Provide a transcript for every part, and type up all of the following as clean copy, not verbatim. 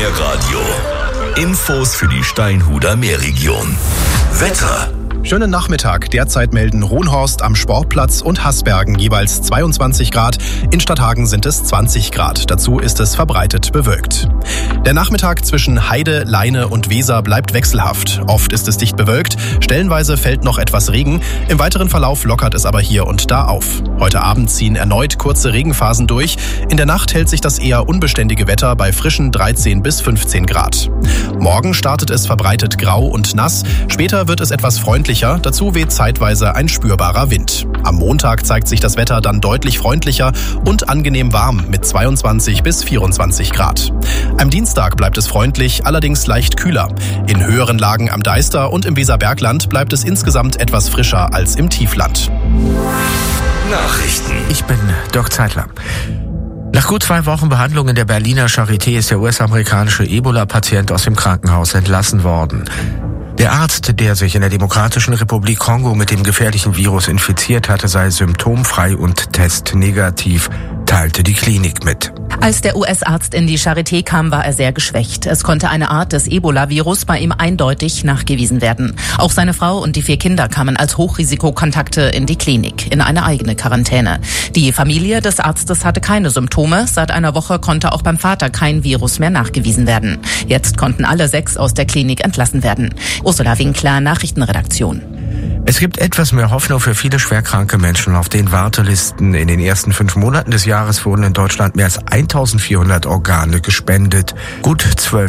Meerradio. Infos für die Steinhuder Meerregion. Wetter. Schönen Nachmittag. Derzeit melden Ronhorst am Sportplatz und Hasbergen jeweils 22 Grad. In Stadthagen sind es 20 Grad. Dazu ist es verbreitet bewölkt. Der Nachmittag zwischen Heide, Leine und Weser bleibt wechselhaft. Oft ist es dicht bewölkt. Stellenweise fällt noch etwas Regen. Im weiteren Verlauf lockert es aber hier und da auf. Heute Abend ziehen erneut kurze Regenphasen durch. In der Nacht hält sich das eher unbeständige Wetter bei frischen 13 bis 15 Grad. Morgen startet es verbreitet grau und nass. Später wird es etwas freundlicher. Dazu weht zeitweise ein spürbarer Wind. Am Montag zeigt sich das Wetter dann deutlich freundlicher und angenehm warm mit 22 bis 24 Grad. Am Dienstag bleibt es freundlich, allerdings leicht kühler. In höheren Lagen am Deister und im Weserbergland bleibt es insgesamt etwas frischer als im Tiefland. Nachrichten. Ich bin Dirk Zeitler. Nach gut 2 Wochen Behandlung in der Berliner Charité ist der US-amerikanische Ebola-Patient aus dem Krankenhaus entlassen worden. Der Arzt, der sich in der Demokratischen Republik Kongo mit dem gefährlichen Virus infiziert hatte, sei symptomfrei und testnegativ, teilte die Klinik mit. Als der US-Arzt in die Charité kam, war er sehr geschwächt. Es konnte eine Art des Ebola-Virus bei ihm eindeutig nachgewiesen werden. Auch seine Frau und die 4 Kinder kamen als Hochrisikokontakte in die Klinik, in eine eigene Quarantäne. Die Familie des Arztes hatte keine Symptome. Seit einer Woche konnte auch beim Vater kein Virus mehr nachgewiesen werden. Jetzt konnten alle 6 aus der Klinik entlassen werden. Ursula Winkler, Nachrichtenredaktion. Es gibt etwas mehr Hoffnung für viele schwerkranke Menschen auf den Wartelisten. In den ersten 5 Monaten des Jahres wurden in Deutschland mehr als 1400 Organe gespendet. Gut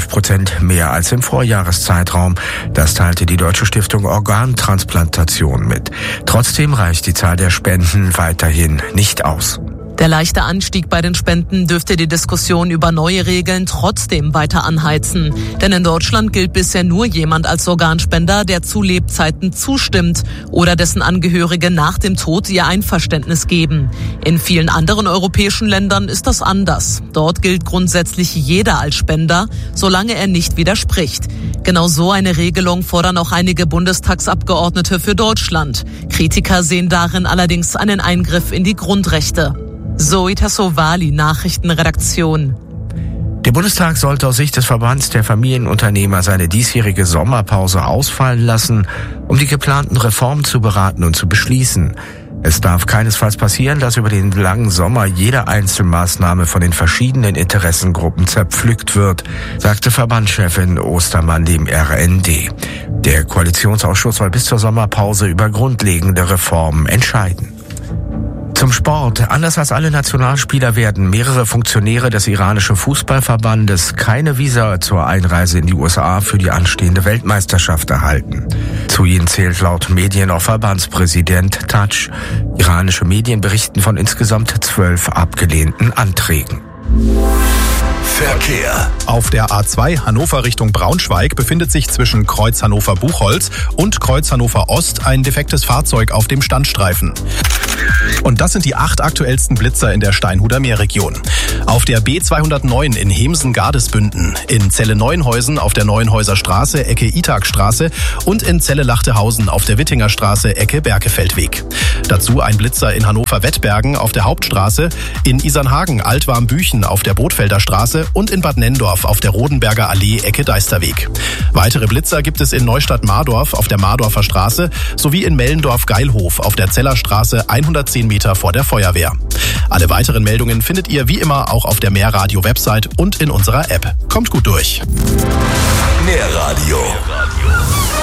12% mehr als im Vorjahreszeitraum. Das teilte die Deutsche Stiftung Organtransplantation mit. Trotzdem reicht die Zahl der Spenden weiterhin nicht aus. Der leichte Anstieg bei den Spenden dürfte die Diskussion über neue Regeln trotzdem weiter anheizen. Denn in Deutschland gilt bisher nur jemand als Organspender, der zu Lebzeiten zustimmt oder dessen Angehörige nach dem Tod ihr Einverständnis geben. In vielen anderen europäischen Ländern ist das anders. Dort gilt grundsätzlich jeder als Spender, solange er nicht widerspricht. Genau so eine Regelung fordern auch einige Bundestagsabgeordnete für Deutschland. Kritiker sehen darin allerdings einen Eingriff in die Grundrechte. Zoe Tassovali, Nachrichtenredaktion. Der Bundestag sollte aus Sicht des Verbands der Familienunternehmer seine diesjährige Sommerpause ausfallen lassen, um die geplanten Reformen zu beraten und zu beschließen. Es darf keinesfalls passieren, dass über den langen Sommer jede Einzelmaßnahme von den verschiedenen Interessengruppen zerpflückt wird, sagte Verbandschefin Ostermann dem RND. Der Koalitionsausschuss soll bis zur Sommerpause über grundlegende Reformen entscheiden. Zum Sport. Anders als alle Nationalspieler werden mehrere Funktionäre des iranischen Fußballverbandes keine Visa zur Einreise in die USA für die anstehende Weltmeisterschaft erhalten. Zu ihnen zählt laut Medien auch Verbandspräsident Tadsch. Iranische Medien berichten von insgesamt 12 abgelehnten Anträgen. Verkehr. Auf der A2 Hannover Richtung Braunschweig befindet sich zwischen Kreuz Hannover-Buchholz und Kreuz Hannover-Ost ein defektes Fahrzeug auf dem Standstreifen. Und das sind die 8 aktuellsten Blitzer in der Steinhuder Meerregion. Auf der B209 in Hemsen-Gardesbünden, in Celle-Neuenhausen auf der Neuenhäuser Straße, Ecke Itagstraße und in Celle-Lachtehausen auf der Wittinger Straße, Ecke Berkefeldweg. Dazu ein Blitzer in Hannover-Wettbergen auf der Hauptstraße, in Isernhagen Altwarmbüchen auf der Bootfelder Straße und in Bad Nenndorf auf der Rodenberger Allee, Ecke Deisterweg. Weitere Blitzer gibt es in Neustadt-Mardorf auf der Mardorfer Straße sowie in Mellendorf-Geilhof auf der Zellerstraße 110 Meter vor der Feuerwehr. Alle weiteren Meldungen findet ihr wie immer auch auf der Meerradio-Website und in unserer App. Kommt gut durch. Meerradio.